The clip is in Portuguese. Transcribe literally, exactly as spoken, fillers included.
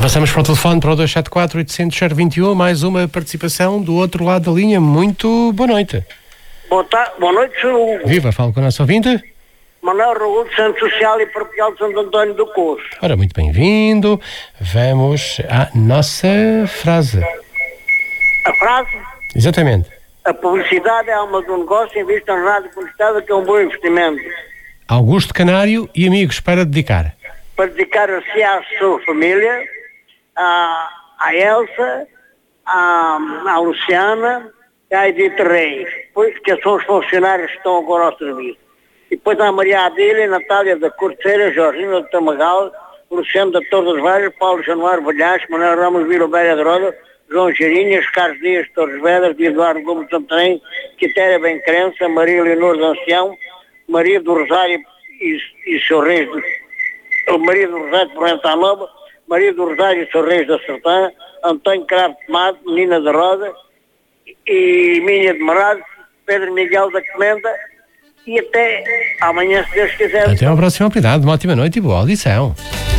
Avançamos para o telefone para o dois sete quatro, oito zero zero, dois um, mais uma participação do outro lado da linha. Muito boa noite. Boa, tarde, boa noite, senhor Hugo. Viva, falo com o nosso ouvinte. Manuel Raul, Centro Social e Paroquial de Santo António do Curso. Ora, muito bem-vindo. Vamos à nossa frase. A frase? Exatamente. A publicidade é a alma do negócio, invista na rádio publicitada, que é um bom investimento. Augusto Canário e amigos para dedicar. Para dedicar a si à sua família, à, à Elsa, à, à Luciana e à Edith Reis, pois, que são os funcionários que estão agora ao serviço. E depois à Maria Adília, Natália da Corteira, Jorginho de Tamagal, Luciano da Torre das Velhas, Paulo Januário Valhares, Manuel Ramos Vila Bélia de Roda, João Geirinhas, Carlos Dias de Torres Vedras, Eduardo Gomes de Santarém, Quitéria Bencrença, Maria Leonor de Ancião, Maria do Rosário e, e seu Reis de, Maria do Rosário de Porrenta Nova, Maria do Rosário e seu Reis da Sertã, Antônio Cravo de Mato, Menina de Roda e Minha de Marado, Pedro Miguel da Comenda, e até amanhã, se Deus quiser. Até à próxima oportunidade. Uma ótima noite e boa audição.